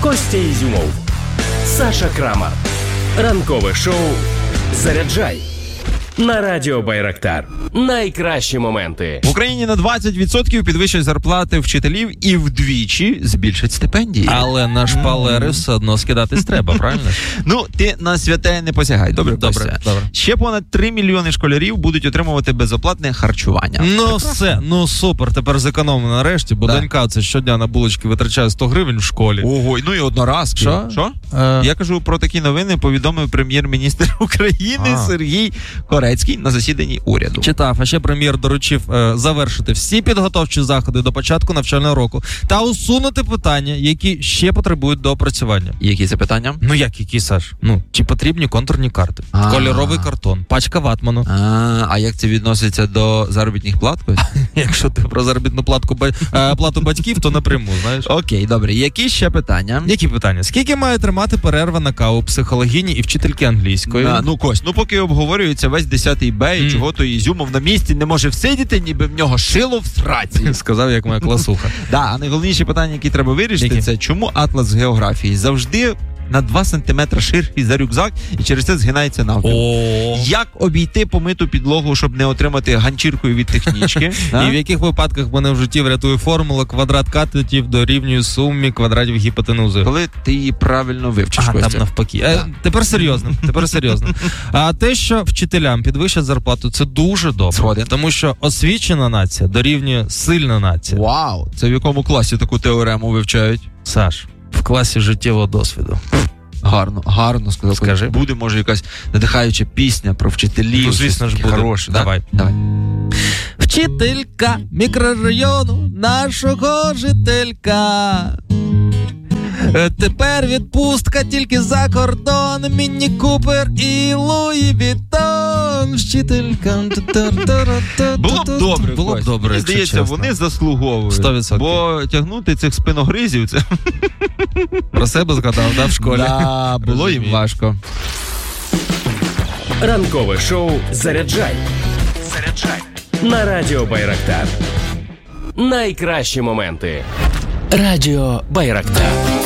Костя Ізюмов, Саша Крамар. Ранкове шоу «Заряджай» на Радіо Байрактар. Найкращі моменти. В Україні на 20% підвищать зарплати вчителів і вдвічі збільшать стипендії. Але на шпалери все одно скидатись треба, правильно? Ну, ти на святе не посягай. Добре. Ще понад 3 мільйони школярів будуть отримувати безоплатне харчування. Ну все, ну супер, тепер зекономимо нарешті, бо донька це щодня на булочки витрачає 100 гривень в школі. Ого, ну і одноразки. Що? Я кажу про такі новини, повідомив прем'єр-міністр України Сергій Корецький на засіданні уряду. Читав, а ще прем'єр доручив завершити всі підготовчі заходи до початку навчального року та усунути питання, які ще потребують доопрацювання. Які це питання? Ну які, Саш? Ну, чи потрібні контурні карти? Кольоровий картон, пачка ватману. А як це відноситься до заробітних плат? Якщо ти про заробітну плату батьків, то напряму, знаєш. Окей, добре. Які ще питання? Які питання? Скільки має тримати перерва на каву психологині і вчительки англійської? Ну, Кость, поки обговорюється весь 10-й Б, і чого то Ізюмов на місці не може всидіти, ніби в нього шило в сраці. Сказав, як моя класуха. А найголовніше питання, яке треба вирішити, це чому атлас з географії завжди на 2 сантиметри ширший за рюкзак і через це згинається навпіл. Як обійти помиту підлогу, щоб не отримати ганчіркою від технічки? І в яких випадках мене в житті врятує формула квадрат катетів дорівнює сумі квадратів гіпотенузи? Коли ти її правильно вивчиш. Там навпаки. Тепер серйозно. А те, що вчителям підвищать зарплату, це дуже добре. Тому що освічена нація дорівнює сильна нація. Вау! Це в якому класі таку теорему вивчають? Саш, в класі життєвого досвіду. Гарно сказав. Скажи. Буде, може, якась надихаюча пісня про вчителів. Ну, звісно ж, буде. Хороше, Давай. Вчителька мікрорайону нашого жителька. Тепер відпустка тільки за кордон. Мінні Купер і Луї Віттон. Вчителька. Було б добре. Мені здається, вони заслуговують. 100%. Бо тягнути цих спиногризів, це... Про себе згадав, в школі. Да, було їм важко. Ранкове шоу «Заряджай» на Радіо Байрактар. Найкращі моменти. Радіо Байрактар.